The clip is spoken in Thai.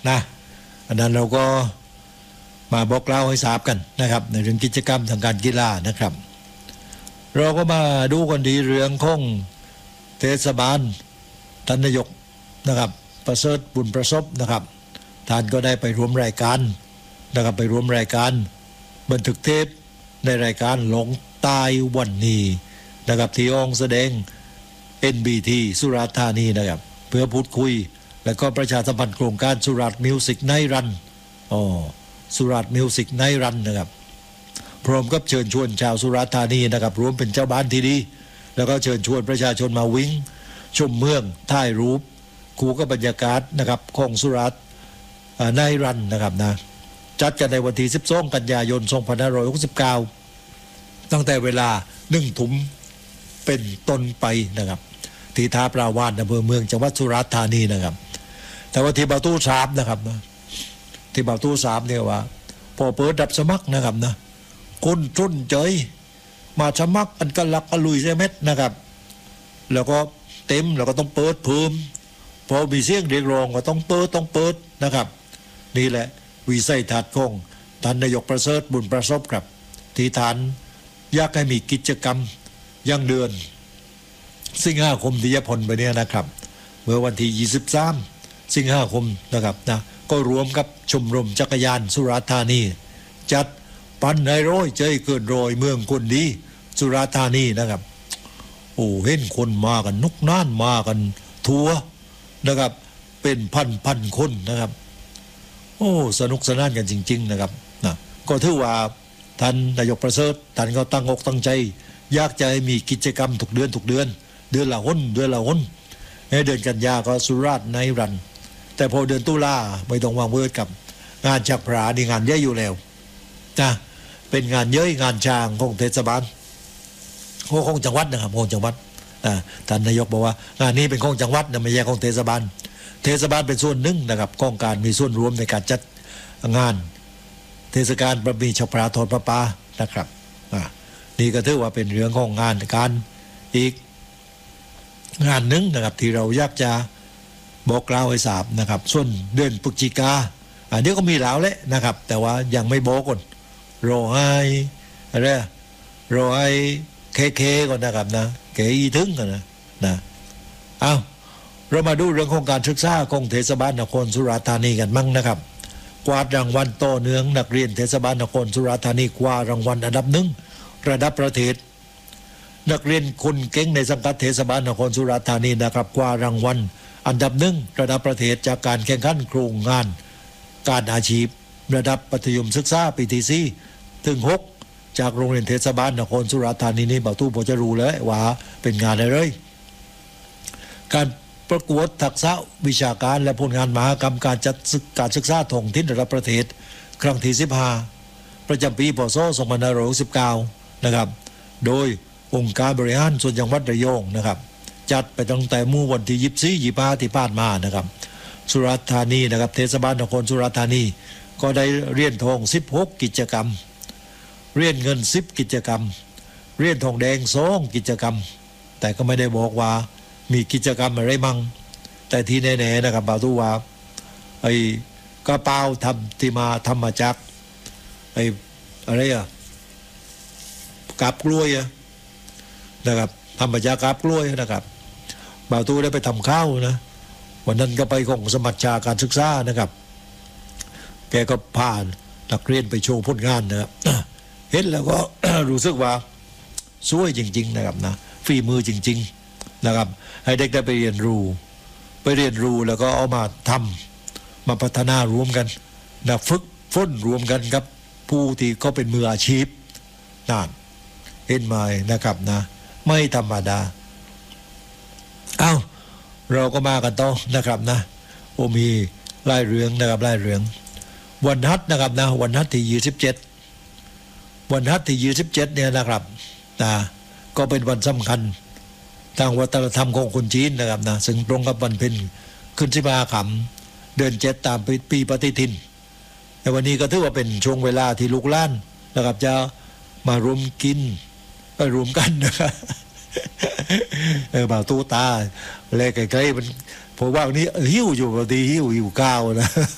นะอันนั้นเราก็มาบอกเล่าให้ทราบกันนะครับในเรื่องกิจกรรมทางการกีฬานะครับเราก็มาดูกันดีเรื่องของเทศบาลท่านนายกนะครับประเสริฐบุญประสบนะครับท่านก็ได้ไปร่วมรายการนะครับไปร่วมรายการบันทึกเทปในรายการหลงใต้วันนี้นะครับที่ห้องแสดง NBT สุราษฎร์ธานีนะครับเพื่อพูดคุยและก็ประชาสัมพันธ์โครงการสุราษฎร์มิวสิกไนท์รันสุราษฎร์มิวสิกไนท์รันนะครับพร้อมกับเชิญชวนชาวสุราษฎร์ธานีนะครับรวมเป็นเจ้าบ้านที่ดีแล้วก็เชิญชวนประชาชนมาวิ่งชมเมืองถ่ายรูปคู่กับบรรยากาศนะครับของสุราษฎร์ไนท์รันนะครับนะจัดกันในวันที่12 กันยายน 2569ตั้งแต่เวลา 1 ทุ่มเป็นต้นไปนะครับที่ท่าปราวาฬอำเภอเมืองจังหวัดสุราษฎร์ธานีนะครับแต่ว่าที่บาตูสามนะครับนะที่บาตูสามเนี่ยว่าพอเปิดรับสมัครนะครับนะคนทุนเจยมาสมัครกันกันลักกันลุยใช่ไหมนะครับแล้วก็เต็มแล้วก็ต้องเปิดเพิ่มพอมีเสียงเรียกร้องก็ต้องเปิดนะครับนี่แหละวิสัยทัศน์ของท่านนายกประเสริฐบุญประสบครับที่ฐานอยากให้มีกิจกรรมยังเดือนสิงหาคมที่จะพ้นไปเนี่ยนะครับเมื่อวันที่23 สิงหาคมนะครับนะก็รวมกับชมรมจักรยานสุราษฎร์ธานีจัดปันในร้อยใจเกินร้อยเมืองคนดีสุราษฎร์ธานีนะครับโอ้เห็นคนมากันนุกน่านมากันทัวนะครับเป็นพันคนนะครับโอ้สนุกสนานกันจริงๆนะครับนะก็ถือว่าท่านนายกประเสริฐท่านก็ตั้งอกตั้งใจอยากจะให้มีกิจกรรมทุกเดือนเดือนละหนในเดือนกันยาก็สุราษฎร์ไนท์รันแต่พอเดือนตุลาไม่ต้องวางเวิร์ดกับงานจักรพรรดิงานเยอะอยู่แล้วนะเป็นงานเยอะงานช้างของเทศบาลของจังหวัดนะครับของจังหวัดท่านนายกบอกว่างานนี้เป็นของจังหวัดนะไม่ใช่ของเทศบาลเป็นส่วนหนึ่งนะครับของการมีส่วนร่วมในการจัดงานเทศกาลประเพณีฉลองพระทอดพระป่านะครับนี่ก็ถือว่าเป็นเรื่องของงานการอีกงานหนึ่งนะครับที่เราอยากจะบอกกล่าวให้ทราบนะครับส่วนเดือนพฤศจิกาอันนี้ก็มีแล้วแหละนะครับแต่ว่ายังไม่บอกก่อนรอให้อะไรรอให้เคก่อนนะครับนะเคอีถึงกันนะเอาเรามาดูเรื่องของการศึกษาของเทศบาลนครสุราษฎร์ธานีกันมั่งนะครับกวาดรางวัลต่อเนื่องนักเรียนเทศบาลนครสุราษฎร์ธานีคว้ารางวัลอันดับ 1ระดับประเทศนักเรียนคนเก่งในสังกัดเทศบาลนครสุราษฎร์ธานีนะครับคว้ารางวัลอันดับ 1ระดับประเทศจากการแข่งขันโครงงานการอาชีพระดับมัธยมศึกษาปีที่4 ถึง 6จากโรงเรียนเทศบาลนครสุราษฎร์ธานีนี่บ่าวตู้พอจะรู้เลยว่าเป็นงานอะไรเลยการประกวดทักษะวิชาการและผลงานมหกรรมการจัดการศึกษาท้องถิ่นระดับประเทศครั้งที่15ประจำปีพ.ศ. 2569นะครับโดยองค์การบริหารส่วนจังหวัดระยองนะครับจัดไปตั้งแต่เมื่อวันที่24 25ที่ผ่านมานะครับสุราษฎร์ธานีนะครับเทศบาลนครสุราษฎร์ธานีก็ได้เหรียญทอง16กิจกรรมเหรียญเงิน10กิจกรรมเหรียญทองแดง2กิจกรรมแต่ก็ไม่ได้บอกว่ามีกิจกรรมอะไรมั่งแต่ที่แน่ๆนะครับบ่าวตู้ว่าไอ้กระเป๋าทำมาจากไอ้อะไรกาบกล้วยนะครับทำมาจากกาบกล้วยนะครับบ่าวตู้ได้ไปทำข้าวนะวันนั้นก็ไปของสมัชชาการศึกษานะครับแกก็พานักเรียนไปโชว์ผลงานนะครับเห็นแล้วก็ รู้สึกว่าสวยจริงๆนะครับนะฝีมือจริงๆนะครับให้เด็กได้ไปเรียนรู้แล้วก็เอามาทำมาพัฒนารวมกันนะฝึกฝนรวมกันครับผู้ที่เขาเป็นมืออาชีพนั่นเห็นไหมนะครับนะไม่ธรรมดาเราก็มากันต่อนะครับนะโอ้มีไล่เรื่องนะครับไล่เรื่องวันฮัทนะครับนะวันฮัทที่27วันฮัทที่27เนี่ยนะครับนะก็เป็นวันสำคัญทางวัฒนธรรมของคนจีนนะครับนะซึ่งตรงกับวันเพ็ญขึ้น15 ค่ำเดือน7ตามปีปฏิทินแต่วันนี้ก็ถือว่าเป็นช่วงเวลาที่ลูกหลานนะครับจะมารวมกันนะครับบ่าวตู้ตาเลยใกล้ๆมันผมว่าวันนี้หิ้วอยู่พอดีหิ้วก้าวนะ